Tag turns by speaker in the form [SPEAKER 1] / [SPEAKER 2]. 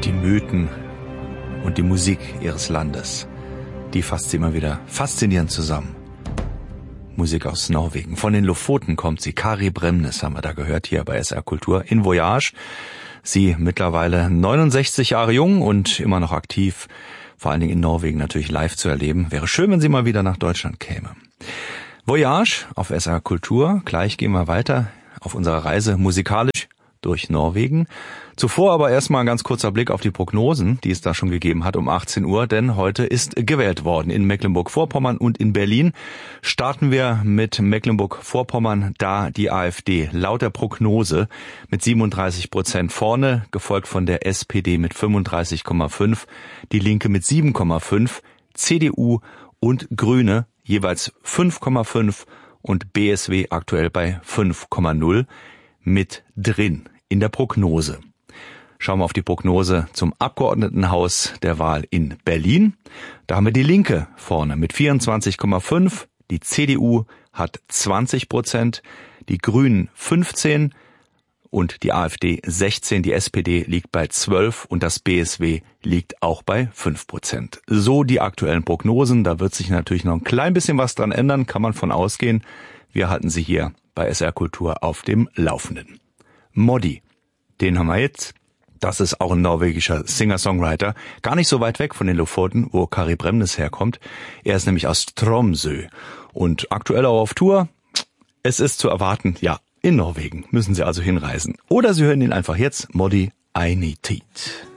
[SPEAKER 1] die Mythen und die Musik ihres Landes, die fasst sie immer wieder faszinierend zusammen. Musik aus Norwegen. Von den Lofoten kommt sie. Kari Bremnes haben wir da gehört, hier bei SR Kultur in Voyage. Sie mittlerweile 69 Jahre jung und immer noch aktiv, vor allen Dingen in Norwegen natürlich live zu erleben. Wäre schön, wenn sie mal wieder nach Deutschland käme. Voyage auf SR Kultur. Gleich gehen wir weiter auf unserer Reise musikalisch durch Norwegen. Zuvor aber erstmal ein ganz kurzer Blick auf die Prognosen, die es da schon gegeben hat um 18 Uhr, denn heute ist gewählt worden in Mecklenburg-Vorpommern und in Berlin. Starten wir mit Mecklenburg-Vorpommern, da die AfD laut der Prognose mit 37% vorne, gefolgt von der SPD mit 35,5%, die Linke mit 7,5%, CDU und Grüne jeweils 5,5% und BSW aktuell bei 5,0% mit drin in der Prognose. Schauen wir auf die Prognose zum Abgeordnetenhaus der Wahl in Berlin. Da haben wir die Linke vorne mit 24,5%, die CDU hat 20%, die Grünen 15% und die AfD 16%, die SPD liegt bei 12% und das BSW liegt auch bei 5%. So die aktuellen Prognosen, da wird sich natürlich noch ein klein bisschen was dran ändern, kann man von ausgehen. Wir halten Sie hier bei SR Kultur auf dem Laufenden. Moddi, den haben wir jetzt. Das ist auch ein norwegischer Singer-Songwriter, gar nicht so weit weg von den Lofoten, wo Kari Bremnes herkommt. Er ist nämlich aus Tromsø und aktuell auch auf Tour. Es ist zu erwarten, ja, in Norwegen müssen Sie also hinreisen. Oder Sie hören ihn einfach jetzt, Moddi, I Need It.